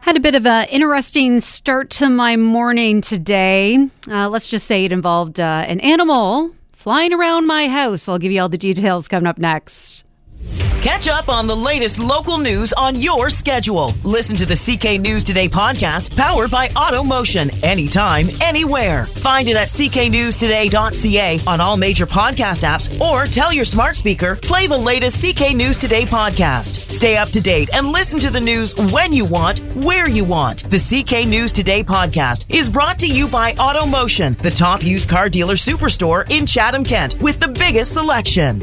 Had a bit of an interesting start to my morning today. Let's just say it involved an animal flying around my house. I'll give you all the details coming up next. Catch up on the latest local news on your schedule. Listen to the CK News Today podcast, powered by AutoMotion. Anytime, anywhere. Find it at cknewstoday.ca on all major podcast apps, or tell your smart speaker, play the latest CK News Today podcast. Stay up to date and listen to the news when you want, where you want. The CK News Today podcast is brought to you by AutoMotion, the top used car dealer superstore in Chatham, Kent, with the biggest selection.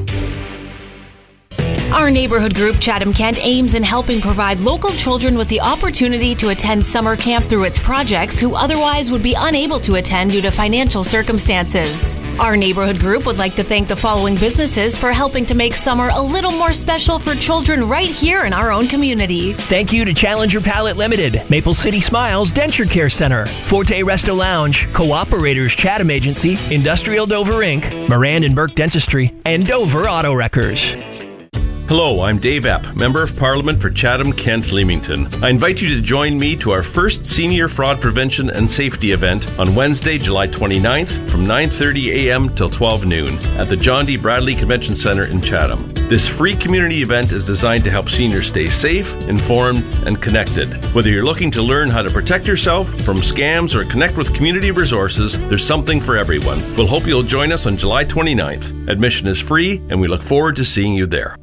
Our neighborhood group, Chatham Kent, aims in helping provide local children with the opportunity to attend summer camp through its projects who otherwise would be unable to attend due to financial circumstances. Our neighborhood group would like to thank the following businesses for helping to make summer a little more special for children right here in our own community. Thank you to Challenger Pallet Limited, Maple City Smiles Denture Care Center, Forte Resto Lounge, Cooperators Chatham Agency, Industrial Dover Inc., Moran and Burke Dentistry, and Dover Auto Wreckers. Hello, I'm Dave Epp, Member of Parliament for Chatham, Kent, Leamington. I invite you to join me to our first Senior Fraud Prevention and Safety event on Wednesday, July 29th from 9:30 a.m. till 12 noon at the John D. Bradley Convention Center in Chatham. This free community event is designed to help seniors stay safe, informed, and connected. Whether you're looking to learn how to protect yourself from scams or connect with community resources, there's something for everyone. We'll hope you'll join us on July 29th. Admission is free, and we look forward to seeing you there.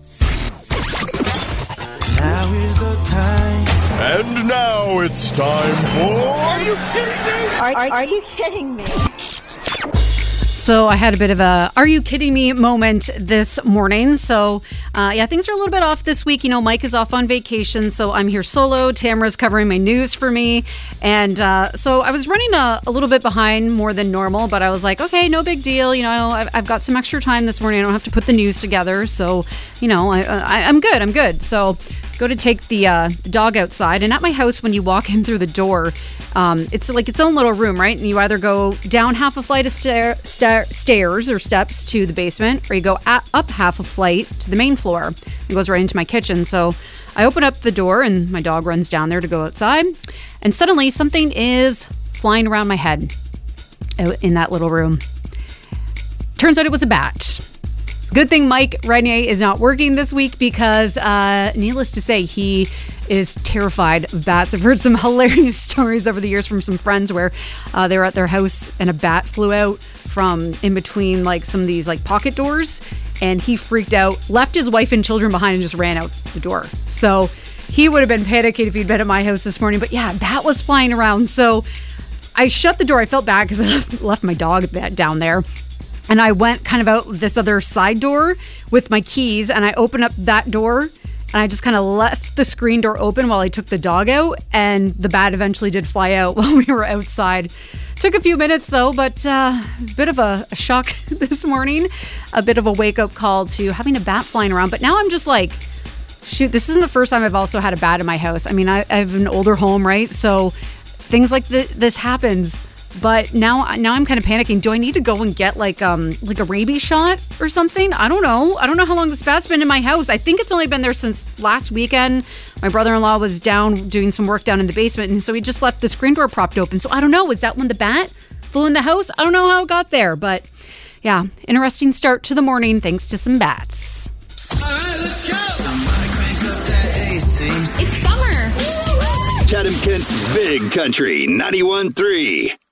Now is the time. And now it's time for... Are you kidding me? Are you kidding me? So I had a bit of a "are you kidding me" moment this morning. So things are a little bit off this week. You know, Mike is off on vacation, so I'm here solo. Tamara's covering my news for me. And so I was running a little bit behind more than normal, but I was like, okay, no big deal. You know, I've got some extra time this morning. I don't have to put the news together. So, you know, I'm good. I'm good. So go to take the dog outside. And at my house, when you walk in through the door, it's like its own little room, right? And you either go down half a flight of stairs or steps to the basement, or you go up half a flight to the main floor. It goes right into my kitchen. So I open up the door and my dog runs down there to go outside. And suddenly something is flying around my head in that little room. Turns out it was a bat. Good thing Mike Renier is not working this week because, needless to say, he is terrified of bats. I've heard some hilarious stories over the years from some friends where they were at their house and a bat flew out from in between like some of these like pocket doors, and he freaked out, left his wife and children behind, and just ran out the door. So he would have been panicking if he'd been at my house this morning. But yeah, a bat was flying around. So I shut the door. I felt bad because I left my dog down there. And I went kind of out this other side door with my keys, and I opened up that door, and I just kind of left the screen door open while I took the dog out, and the bat eventually did fly out while we were outside. Took a few minutes though, but a bit of a shock this morning, a bit of a wake-up call to having a bat flying around. But now I'm just like, shoot, this isn't the first time I've also had a bat in my house. I mean, I have an older home, right? So things like this happens. But now I'm kind of panicking. Do I need to go and get like a rabies shot or something? I don't know. I don't know how long this bat's been in my house. I think it's only been there since last weekend. My brother-in-law was down doing some work down in the basement, and so he just left the screen door propped open. So I don't know. Is that when the bat flew in the house? I don't know how it got there. But yeah, interesting start to the morning thanks to some bats. All right, let's go. Somebody crank up that AC. It's summer. Chatham Kent's Big Country 91.3.